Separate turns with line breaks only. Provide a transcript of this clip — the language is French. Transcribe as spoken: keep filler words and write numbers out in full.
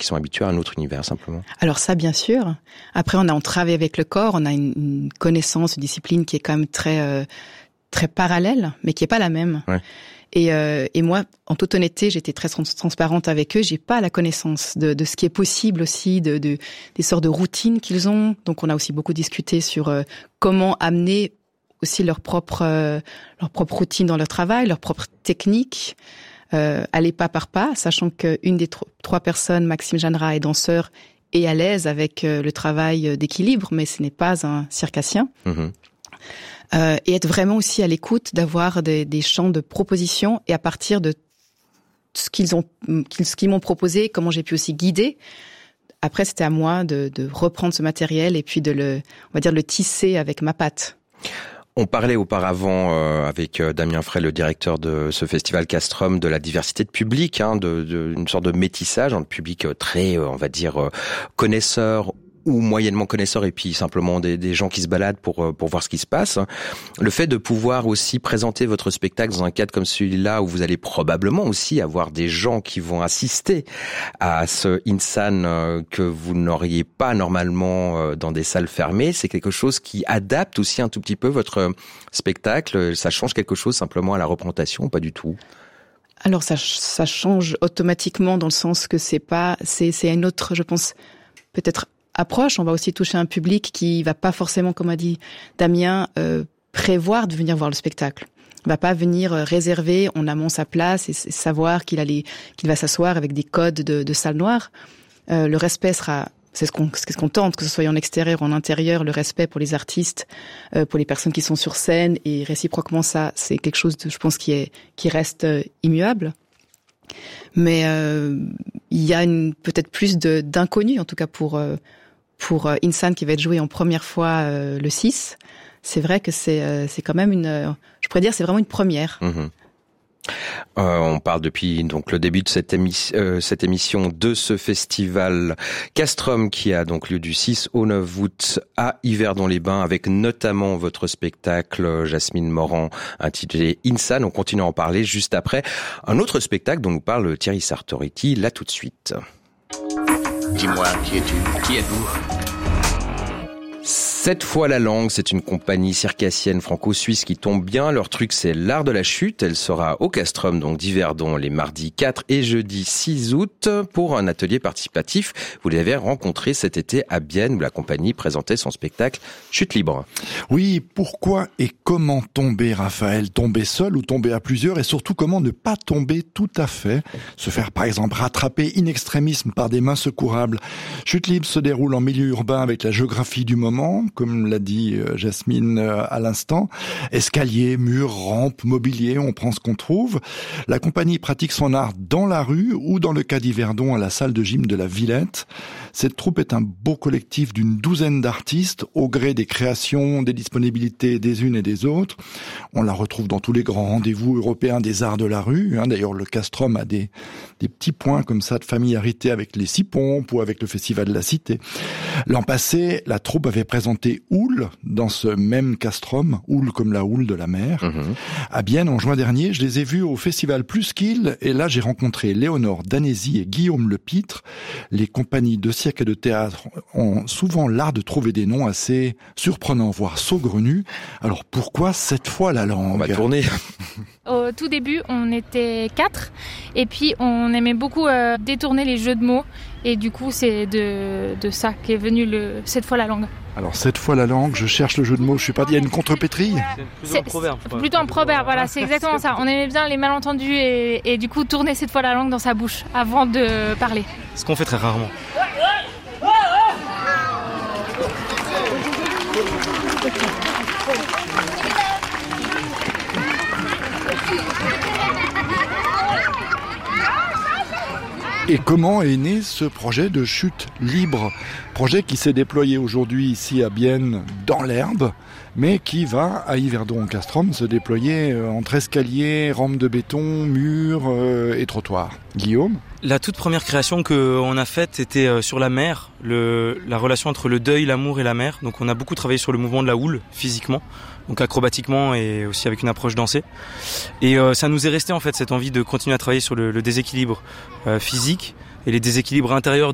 qui sont habitués à un autre univers, simplement.
Alors ça, bien sûr. Après, on a, on travaille avec le corps, on a une, une connaissance, une discipline qui est quand même très, euh, très parallèle, mais qui est pas la même.
Ouais.
Et, euh, et moi, en toute honnêteté, j'étais très trans- transparente avec eux. J'ai pas la connaissance de, de ce qui est possible aussi, de, de des sortes de routines qu'ils ont. Donc, on a aussi beaucoup discuté sur euh, comment amener aussi leur propre euh, leur propre routine dans leur travail, leur propre technique, euh, aller pas par pas, sachant qu'une des tro- trois personnes, Maxime Jeannera, est danseur et à l'aise avec euh, le travail d'équilibre, mais ce n'est pas un circassien.
Mmh.
Euh, et être vraiment aussi à l'écoute, d'avoir des, des champs de propositions, et à partir de ce qu'ils ont, ce qu'ils m'ont proposé, comment j'ai pu aussi guider. Après, c'était à moi de, de reprendre ce matériel et puis de le, on va dire, le tisser avec ma patte.
On parlait auparavant euh, avec euh, Damien Frey, le directeur de ce festival Castrum, de la diversité de public, hein, de, de une sorte de métissage, un public très, euh, on va dire, euh, connaisseur ou moyennement connaisseurs, et puis simplement des, des gens qui se baladent pour pour voir ce qui se passe. Le fait de pouvoir aussi présenter votre spectacle dans un cadre comme celui-là, où vous allez probablement aussi avoir des gens qui vont assister à ce Insan que vous n'auriez pas normalement dans des salles fermées, c'est quelque chose qui adapte aussi un tout petit peu votre spectacle. Ça change quelque chose simplement à la représentation, ou pas du tout?
Alors ça ça change automatiquement, dans le sens que c'est pas c'est c'est une autre, je pense, peut-être approche. On va aussi toucher un public qui va pas forcément, comme a dit Damien, euh, prévoir de venir voir le spectacle. Il va pas venir euh, réserver en amont sa place et, et savoir qu'il allait, qu'il va s'asseoir avec des codes de, de salle noire. Euh, le respect sera, c'est ce qu'on, c'est ce qu'on tente, que ce soit en extérieur ou en intérieur, le respect pour les artistes, euh, pour les personnes qui sont sur scène, et réciproquement, ça, c'est quelque chose de, je pense, qui est, qui reste euh, immuable. Mais euh, il y a une, peut-être plus de, d'inconnus, en tout cas pour euh, pour euh, Insan, qui va être joué en première fois euh, le six. C'est vrai que c'est euh, c'est quand même une, euh, je pourrais dire, c'est vraiment une première.
Mmh. Euh, on parle depuis donc le début de cette, émi- euh, cette émission de ce festival Castrum, qui a donc lieu du six au neuf août à Yverdon-les-Bains, avec notamment votre spectacle, Jasmine Morand, intitulé Insan. On continue à en parler juste après un autre spectacle dont nous parle Thierry Sartoriti, là tout de suite.
Dis-moi, qui es-tu? Qui êtes-vous?
Cette fois la langue, c'est une compagnie circassienne franco-suisse qui tombe bien. Leur truc, c'est l'art de la chute. Elle sera au Castrum, donc d'Yverdon, les mardis quatre et jeudi six août, pour un atelier participatif. Vous l'avez rencontré cet été à Bienne, où la compagnie présentait son spectacle Chute libre.
Oui, pourquoi et comment tomber, Raphaël? Tomber seul ou tomber à plusieurs? Et surtout, comment ne pas tomber tout à fait? Se faire, par exemple, rattraper in extremis par des mains secourables. Chute libre se déroule en milieu urbain avec la géographie du moment, comme l'a dit Jasmine à l'instant. Escaliers, murs, rampes, mobilier, on prend ce qu'on trouve. La compagnie pratique son art dans la rue ou, dans le cas d'Yverdon, à la salle de gym de la Villette. Cette troupe est un beau collectif d'une douzaine d'artistes, au gré des créations, des disponibilités des unes et des autres. On la retrouve dans tous les grands rendez-vous européens des arts de la rue. D'ailleurs, le Castrum a des, des petits points comme ça de familiarité avec les Six Pompes ou avec le Festival de la Cité. L'an passé, la troupe avait présenté Houle dans ce même Castrum, Houle comme la houle de la mer. Mmh. À Bienne, en juin dernier, je les ai vus au Festival Plus Kill, et là j'ai rencontré Léonore Danesi et Guillaume Lepitre. Les compagnies de cirque et de théâtre ont souvent l'art de trouver des noms assez surprenants, voire saugrenus. Alors pourquoi cette fois la langue?
On va tourner.
Au tout début, on était quatre, et puis on aimait beaucoup euh, détourner les jeux de mots, et du coup c'est de, de ça qu'est venu le cette fois la langue.
Alors cette fois la langue, je cherche le jeu de mots, je sais pas, il y a une contrepétrie.
C'est plutôt un proverbe. C'est plutôt un proverbe, voilà, c'est exactement ça. On aimait bien les malentendus et, et du coup tourner cette fois la langue dans sa bouche avant de parler.
Ce qu'on fait très rarement.
Et comment est né ce projet de chute libre? Projet qui s'est déployé aujourd'hui ici à Bienne dans l'herbe, mais qui va à Yverdon-Castrum se déployer entre escaliers, rampes de béton, murs euh, et trottoirs. Guillaume?
La toute première création qu'on a faite était sur la mer, le, la relation entre le deuil, l'amour et la mer. Donc on a beaucoup travaillé sur le mouvement de la houle, physiquement, donc acrobatiquement et aussi avec une approche dansée. Et euh, ça nous est resté en fait cette envie de continuer à travailler sur le, le déséquilibre euh, physique et les déséquilibres intérieurs